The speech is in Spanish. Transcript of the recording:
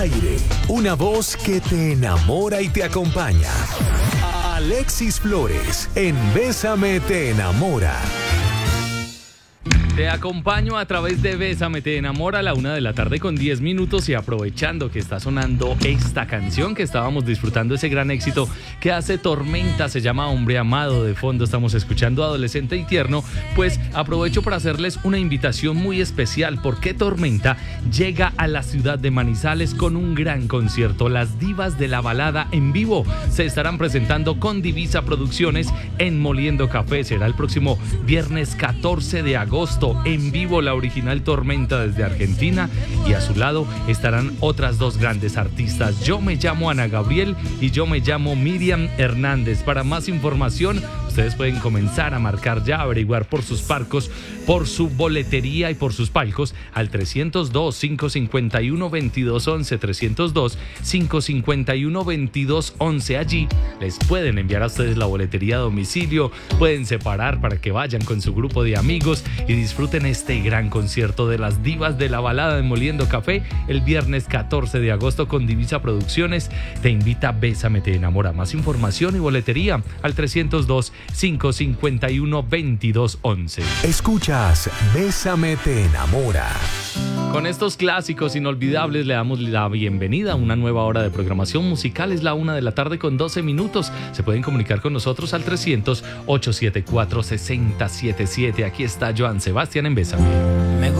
aire, una voz que te enamora y te acompaña. Alexis Flores, en Bésame te enamora. Te acompaño a través de Bésame te enamora a la 1:10 p.m. y aprovechando que está sonando esta canción que estábamos disfrutando, ese gran éxito que hace Tormenta, se llama Hombre Amado, de fondo estamos escuchando Adolescente y Tierno, pues aprovecho para hacerles una invitación muy especial porque Tormenta llega a la ciudad de Manizales con un gran concierto. Las divas de la balada en vivo se estarán presentando con Divisa Producciones en Moliendo Café. Será el próximo viernes 14 de agosto. En vivo la original Tormenta desde Argentina, y a su lado estarán otras dos grandes artistas. Yo me llamo Ana Gabriel y yo me llamo Miriam Hernández. Para más información, ustedes pueden comenzar a marcar ya, averiguar por sus palcos, por su boletería y por sus palcos al 302-551-2211, 302-551-2211. Allí les pueden enviar a ustedes la boletería a domicilio, pueden separar para que vayan con su grupo de amigos y disfruten este gran concierto de las divas de la balada en Moliendo Café el viernes 14 de agosto con Divisa Producciones. Te invita Bésame te enamora. Más información y boletería al 302-551-2211. Escuchas Bésame te enamora. Con estos clásicos inolvidables le damos la bienvenida a una nueva hora de programación musical. Es la 1:12 p.m. Se pueden comunicar con nosotros al 300-874-6077. Aquí está Joan Sebastián en Bésame.